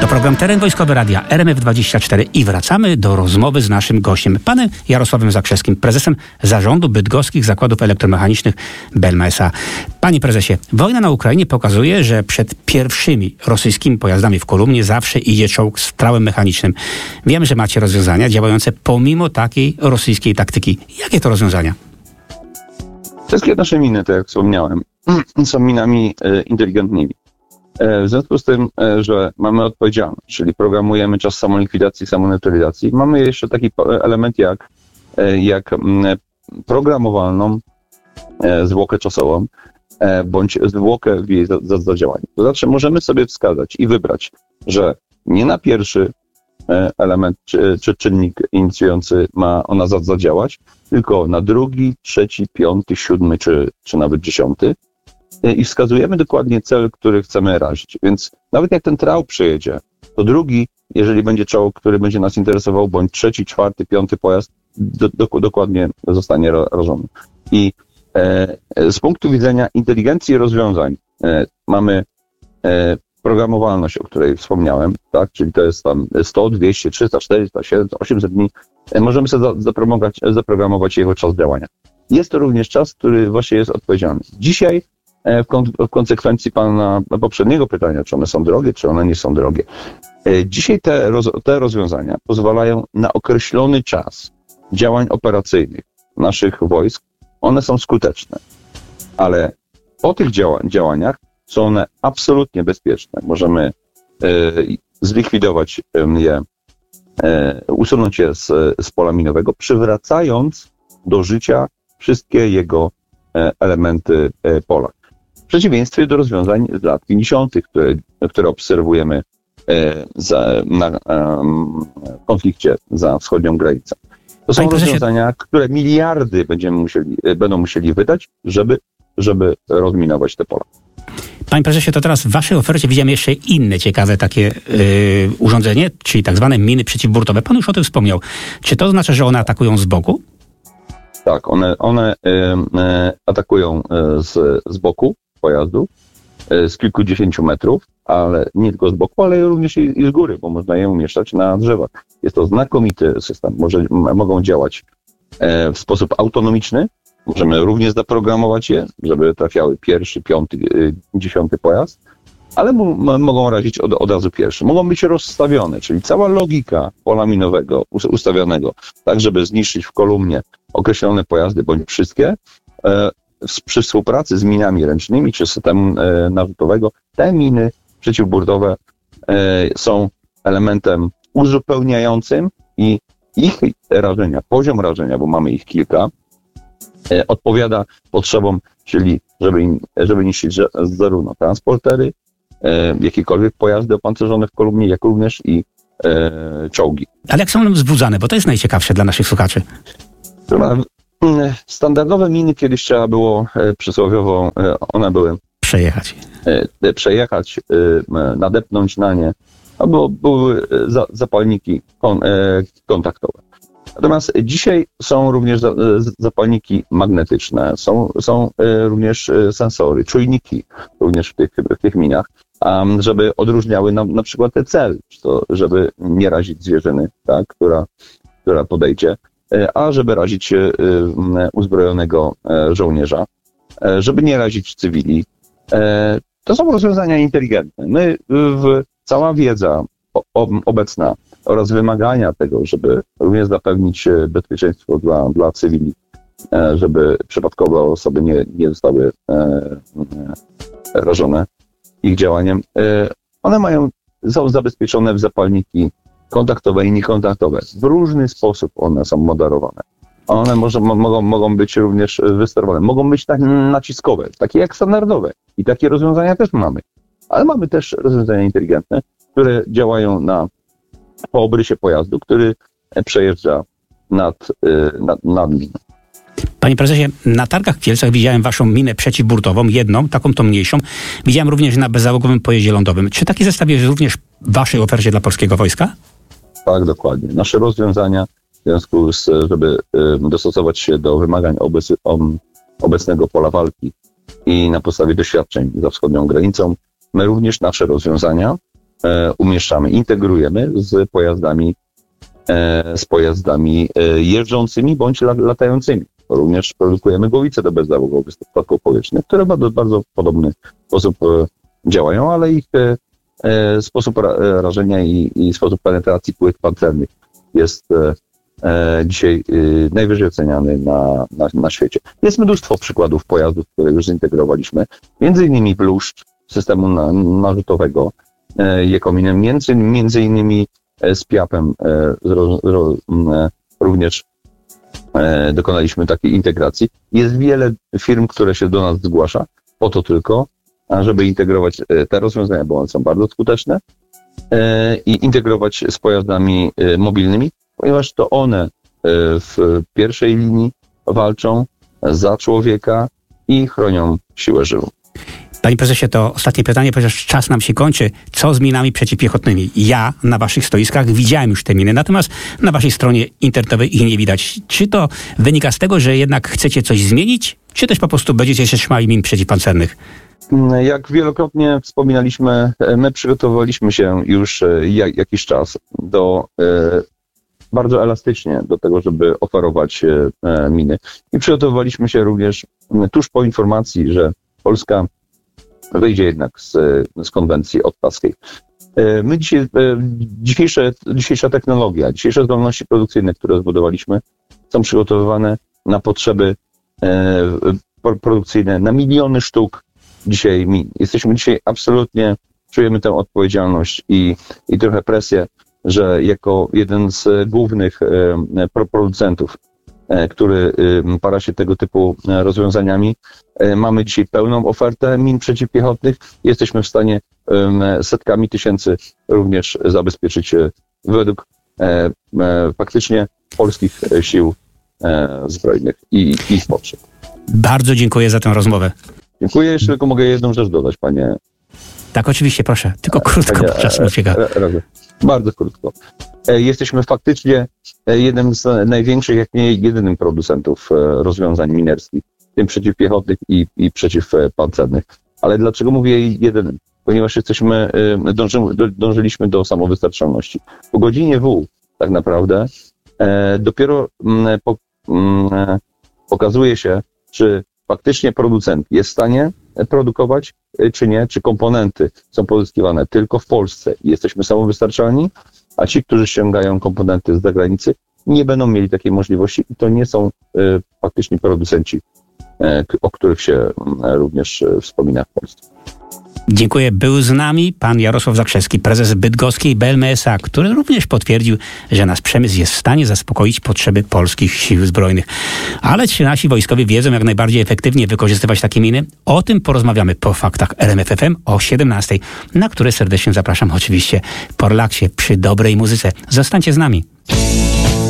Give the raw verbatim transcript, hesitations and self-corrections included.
To program Teren Wojskowy Radia R M F dwadzieścia cztery i wracamy do rozmowy z naszym gościem, panem Jarosławem Zakrzewskim, prezesem Zarządu Bydgoskich Zakładów Elektromechanicznych Belma S A. Panie prezesie, wojna na Ukrainie pokazuje, że przed pierwszymi rosyjskimi pojazdami w kolumnie zawsze idzie czołg z strzałem mechanicznym. Wiemy, że macie rozwiązania działające pomimo takiej rosyjskiej taktyki. Jakie to rozwiązania? Wszystkie nasze miny, tak jak wspomniałem, są minami e, inteligentnymi. W związku z tym, że mamy odpowiedzialność, czyli programujemy czas samolikwidacji, samoneutralizacji, mamy jeszcze taki element jak, jak programowalną zwłokę czasową, bądź zwłokę w jej zadziałaniu. To znaczy możemy sobie wskazać i wybrać, że nie na pierwszy element czy, czy czynnik inicjujący ma ona zadziałać, tylko na drugi, trzeci, piąty, siódmy czy, czy nawet dziesiąty. I wskazujemy dokładnie cel, który chcemy razić. Więc nawet jak ten trał przejedzie, to drugi, jeżeli będzie czołg, który będzie nas interesował, bądź trzeci, czwarty, piąty pojazd, do, do, dokładnie zostanie rażony. I e, z punktu widzenia inteligencji rozwiązań e, mamy e, programowalność, o której wspomniałem, tak? Czyli to jest tam sto, dwieście, trzysta, czterysta, siedemset, osiemset dni. E, możemy sobie zaprogramować, zaprogramować jego czas działania. Jest to również czas, który właśnie jest odpowiedzialny. Dzisiaj W, kon- w konsekwencji pana poprzedniego pytania, czy one są drogie, czy one nie są drogie. Dzisiaj te, roz- te rozwiązania pozwalają na określony czas działań operacyjnych naszych wojsk. One są skuteczne, ale po tych działa- działaniach są one absolutnie bezpieczne. Możemy e, zlikwidować je, e, usunąć je z, z pola minowego, przywracając do życia wszystkie jego e, elementy e, pola. W przeciwieństwie do rozwiązań z lat pięćdziesiątych, które, które obserwujemy e, za, na e, konflikcie za wschodnią granicą. To są rozwiązania, które miliardy będziemy musieli, będą musieli wydać, żeby, żeby rozminować te pola. Panie prezesie, to teraz w waszej ofercie widziałem jeszcze inne ciekawe takie yy, urządzenie, czyli tak zwane miny przeciwburtowe. Pan już o tym wspomniał. Czy to znaczy, że one atakują z boku? Tak, one, one y, y, atakują z, z boku pojazdu, y, z kilkudziesięciu metrów, ale nie tylko z boku, ale również i, i z góry, bo można je umieszczać na drzewach. Jest to znakomity system. Może, m, mogą działać y, w sposób autonomiczny. Możemy również zaprogramować je, żeby trafiały pierwszy, piąty, y, dziesiąty pojazd, ale m, m, mogą razić od, od razu pierwszy. Mogą być rozstawione, czyli cała logika pola minowego ustawionego, tak żeby zniszczyć w kolumnie określone pojazdy, bądź wszystkie, e, przy współpracy z minami ręcznymi czy systemem e, narzutowego, te miny przeciwburtowe e, są elementem uzupełniającym i ich rażenia, poziom rażenia, bo mamy ich kilka, e, odpowiada potrzebom, czyli żeby, żeby niszczyć zarówno transportery, e, jakiekolwiek pojazdy opancerzone w kolumnie, jak również i e, czołgi. Ale jak są one wzbudzane, bo to jest najciekawsze dla naszych słuchaczy. Standardowe miny kiedyś trzeba było e, przysłowiowo, e, one były przejechać, e, przejechać, e, nadepnąć na nie, albo były za, zapalniki kon, e, kontaktowe. Natomiast dzisiaj są również za, zapalniki magnetyczne, są, są e, również sensory, czujniki również w tych, w tych minach, a żeby odróżniały nam na przykład te cel, to żeby nie razić zwierzyny, tak, która, która podejdzie, a żeby razić uzbrojonego żołnierza, żeby nie razić cywili. To są rozwiązania inteligentne. My, w, cała wiedza obecna oraz wymagania tego, żeby również zapewnić bezpieczeństwo dla, dla cywili, żeby przypadkowe osoby nie, nie zostały rażone ich działaniem, one mają, są zabezpieczone w zapalniki kontaktowe i niekontaktowe. W różny sposób one są moderowane. One może, mogą, mogą być również wysterowane. Mogą być tak naciskowe, takie jak standardowe. I takie rozwiązania też mamy. Ale mamy też rozwiązania inteligentne, które działają na, po obrysie pojazdu, który przejeżdża nad, nad, nad miną. Panie prezesie, na targach w Kielcach widziałem waszą minę przeciwburtową, jedną, taką to mniejszą. Widziałem również na bezzałogowym pojeździe lądowym. Czy taki zestaw jest również w waszej ofercie dla polskiego wojska? Tak, dokładnie. Nasze rozwiązania w związku z, żeby y, dostosować się do wymagań obec, um, obecnego pola walki i na podstawie doświadczeń za wschodnią granicą, my również nasze rozwiązania e, umieszczamy, integrujemy z pojazdami, e, z pojazdami e, jeżdżącymi bądź la, latającymi. Również produkujemy głowice do bezzałogowych statków powietrznych, które w bardzo, bardzo podobny sposób e, działają, ale ich e, e, sposób ra, rażenia i, i sposób penetracji płyt pancernych jest e, e, dzisiaj e, najwyżej oceniany na, na, na świecie. Jest mnóstwo przykładów pojazdów, które już zintegrowaliśmy, między innymi bluszcz systemu na, narzutowego, e, Jekominem, między, między innymi e, z piapem e, zro, zro, e, również e, dokonaliśmy takiej integracji. Jest wiele firm, które się do nas zgłasza po to tylko, żeby integrować te rozwiązania, bo one są bardzo skuteczne e, i integrować z pojazdami e, mobilnymi, ponieważ to one e, w pierwszej linii walczą za człowieka i chronią siłę żywą. Panie prezesie, to ostatnie pytanie, ponieważ czas nam się kończy. Co z minami przeciwpiechotnymi? Ja na waszych stoiskach widziałem już te miny, natomiast na waszej stronie internetowej ich nie widać. Czy to wynika z tego, że jednak chcecie coś zmienić, czy też po prostu będziecie się trzymali min przeciwpancernych? Jak wielokrotnie wspominaliśmy, my przygotowywaliśmy się już jak, jakiś czas do e, bardzo elastycznie do tego, żeby oferować e, miny. I przygotowywaliśmy się również tuż po informacji, że Polska wyjdzie jednak z, z konwencji ottawskiej. E, my dzisiaj, e, dzisiejsze, dzisiejsza technologia, dzisiejsze zdolności produkcyjne, które zbudowaliśmy, są przygotowywane na potrzeby e, produkcyjne, na miliony sztuk dzisiaj min. Jesteśmy dzisiaj absolutnie, czujemy tę odpowiedzialność i, i trochę presję, że jako jeden z głównych e, producentów, e, który e, para się tego typu rozwiązaniami, e, mamy dzisiaj pełną ofertę min przeciwpiechotnych. Jesteśmy w stanie e, setkami tysięcy również zabezpieczyć e, według e, e, faktycznie polskich sił e, zbrojnych i ich potrzeb. Bardzo dziękuję za tę rozmowę. Dziękuję. Jeszcze tylko mogę jedną rzecz dodać, panie. Tak, oczywiście, proszę. Tylko krótko, panie, bo czas ucieka. Bardzo krótko. Jesteśmy faktycznie jednym z największych, jak nie jedynym producentów rozwiązań minerskich, w tym przeciwpiechotnych i, i przeciwpancernych. Ale dlaczego mówię jedynym? Ponieważ jesteśmy, dąży, dążyliśmy do samowystarczalności. Po godzinie W tak naprawdę dopiero po, pokazuje się, czy faktycznie producent jest w stanie produkować, czy nie, czy komponenty są pozyskiwane tylko w Polsce i jesteśmy samowystarczalni, a ci, którzy ściągają komponenty z zagranicy, nie będą mieli takiej możliwości i to nie są y, faktycznie producenci, y, o których się y, również y, wspomina w Polsce. Dziękuję. Był z nami pan Jarosław Zakrzewski, prezes bydgoskiej B L M S A, który również potwierdził, że nasz przemysł jest w stanie zaspokoić potrzeby polskich sił zbrojnych. Ale czy nasi wojskowi wiedzą, jak najbardziej efektywnie wykorzystywać takie miny? O tym porozmawiamy po faktach R M F F M o siedemnastej, na które serdecznie zapraszam oczywiście po relaksie przy dobrej muzyce. Zostańcie z nami.